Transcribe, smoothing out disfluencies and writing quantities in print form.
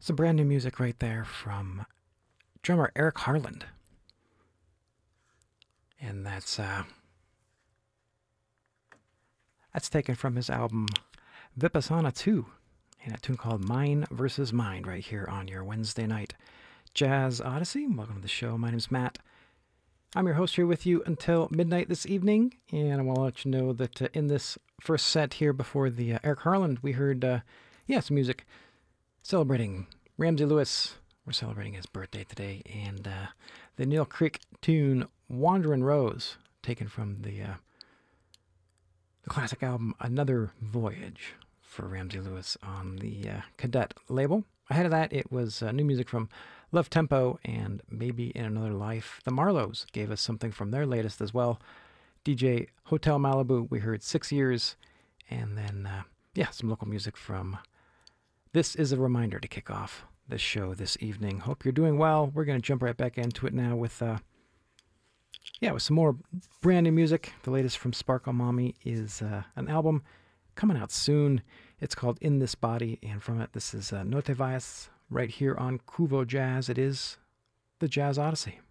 Some brand new music right there from drummer Eric Harland. And that's taken from his album Vipassana 2, and a tune called Mine versus Mind right here on your Wednesday night Jazz Odyssey. Welcome to the show. My name's Matt. I'm your host here with you until midnight this evening, and I want to let you know that in this first set here before the Eric Harland, we heard some music celebrating Ramsey Lewis. We're celebrating his birthday today, and the Neil Creek tune Wanderin' Rose, taken from the classic album Another Voyage for Ramsey Lewis on the Cadet label. Ahead of that, it was new music from Love Tempo and Maybe in Another Life. The Marlows gave us something from their latest as well. DJ Hotel Malibu, we heard 6 Years, and then some local music from This Is a Reminder to kick off this show this evening. Hope you're doing well. We're going to jump right back into it now with some more brand new music. The latest from Sparkle Mommy is an album coming out soon. It's called In This Body, and from it, this is Note Vias right here on Kuvo Jazz. It is the Jazz Odyssey.